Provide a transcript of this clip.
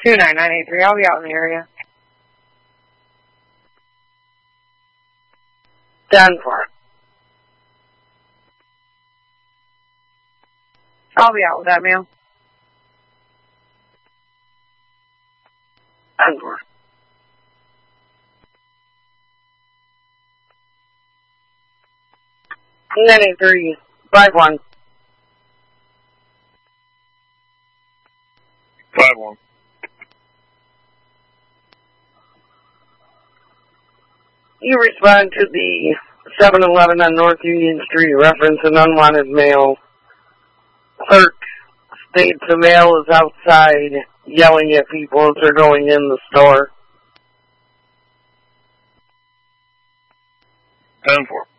29983. I'll be out in the area. 10-4. I'll be out with that, ma'am. 10-4. Nanny 3, 5-1. 5-1. You respond to the 7-Eleven on North Union Street, reference an unwanted male. Clerk states the male is outside yelling at people as they're going in the store. 10-4.